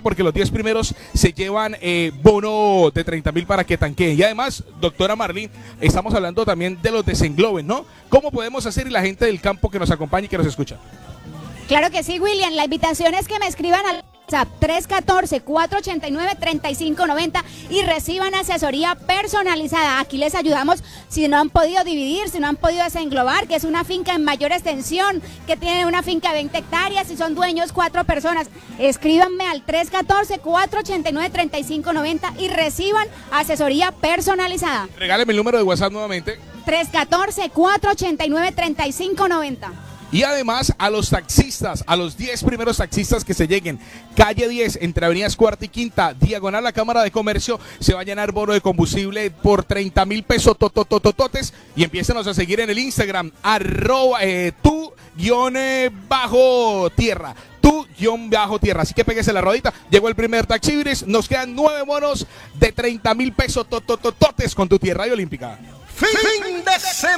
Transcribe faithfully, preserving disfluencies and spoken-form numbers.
porque los diez primeros se llevan eh, bono de treinta mil para que tanqueen. Y además, doctora Marley, estamos hablando también de los desenglobes, ¿no? ¿Cómo podemos hacer y la gente del campo que nos acompaña y que nos escucha? Claro que sí, William. La invitación es que me escriban al WhatsApp tres uno cuatro, cuatro ocho nueve, tres cinco nueve cero y reciban asesoría personalizada. Aquí les ayudamos si no han podido dividir, si no han podido desenglobar, que es una finca en mayor extensión, que tiene una finca de veinte hectáreas y son dueños cuatro personas. Escríbanme al tres uno cuatro, cuatro ocho nueve, tres cinco nueve cero y reciban asesoría personalizada. Regáleme el número de WhatsApp nuevamente. tres uno cuatro, cuatro ocho nueve, tres cinco nueve cero. Y además a los taxistas, a los diez primeros taxistas que se lleguen, calle diez, entre avenidas Cuarta y Quinta, diagonal a la Cámara de Comercio, se va a llenar bono de combustible por treinta mil pesos totototototes. Y empiécenos a seguir en el Instagram, arroba eh, tu guión eh, bajo tierra. Tu guión bajo tierra. Así que péguese la rodita. Llegó el primer taxibris. Nos quedan nueve bonos de treinta mil pesos tototototes con tu tierra y olímpica. Fin de semana.